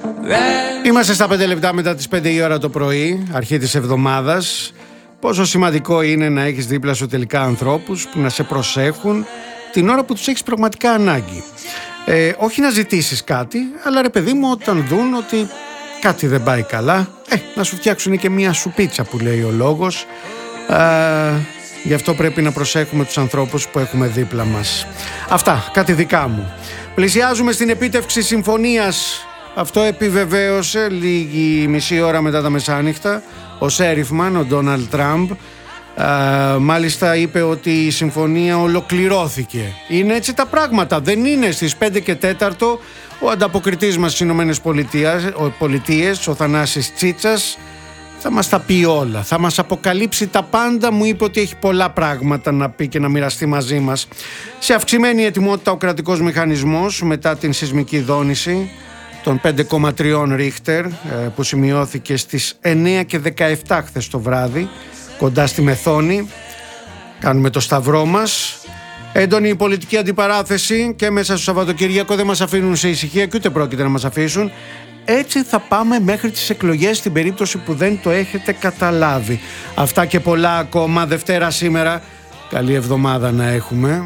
Είμαστε στα 5 λεπτά μετά τις 5 η ώρα το πρωί, αρχή της εβδομάδας. Πόσο σημαντικό είναι να έχεις δίπλα σου τελικά ανθρώπους που να σε προσέχουν την ώρα που τους έχεις πραγματικά ανάγκη. Όχι να ζητήσεις κάτι, αλλά ρε παιδί μου, όταν δουν ότι κάτι δεν πάει καλά, να σου φτιάξουν και μια σουπίτσα που λέει ο λόγος. Γι' αυτό πρέπει να προσέχουμε τους ανθρώπους που έχουμε δίπλα μας. Αυτά, κάτι δικά μου. Πλησιάζουμε στην επίτευξη συμφωνίας. Αυτό επιβεβαίωσε λίγη μισή ώρα μετά τα μεσάνυχτα ο Σέριφμαν, ο Ντόναλντ Τραμπ. Μάλιστα είπε ότι η συμφωνία ολοκληρώθηκε. Είναι έτσι τα πράγματα, δεν είναι? Στις 5 και 4 ο ανταποκριτής μας στις Ηνωμένες Πολιτείες, ο Θανάσης Τσίτσας, θα μας τα πει όλα, θα μας αποκαλύψει τα πάντα. Μου είπε ότι έχει πολλά πράγματα να πει και να μοιραστεί μαζί μας. Σε αυξημένη ετοιμότητα ο κρατικός μηχανισμός μετά την σεισμική δόνηση των 5,3 Ρίχτερ που σημειώθηκε στις 9 και 17 χθες το βράδυ κοντά στη Μεθόνη. Κάνουμε το σταυρό μας. Έντονη η πολιτική αντιπαράθεση και μέσα στο Σαββατοκύριακο δεν μας αφήνουν σε ησυχία και ούτε πρόκειται να μας αφήσουν. Έτσι θα πάμε μέχρι τις εκλογές στην περίπτωση που δεν το έχετε καταλάβει. Αυτά και πολλά ακόμα. Δευτέρα σήμερα. Καλή εβδομάδα να έχουμε.